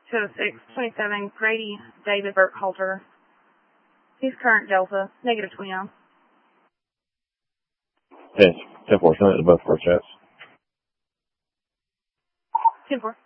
206-27, Grady David Burkhalter. He's current Delta, negative 29. Yes, 10-4, send it to both of our chats. 10-4.